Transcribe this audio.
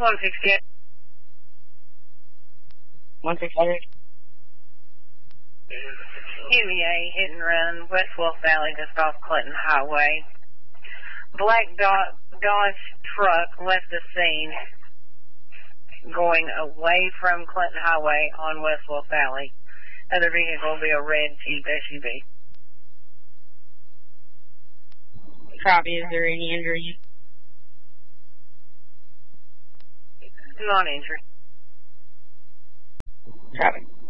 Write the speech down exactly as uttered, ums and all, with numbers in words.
one sixty-eight. one sixty-eight. M E A, hit and run, West Wolf Valley, just off Clinton Highway. Black Dodge, Dodge truck left the scene going away from Clinton Highway on West Wolf Valley. Other vehicle will be a red Jeep S U V. Copy. Is there any injuries? Non-injury. Copy.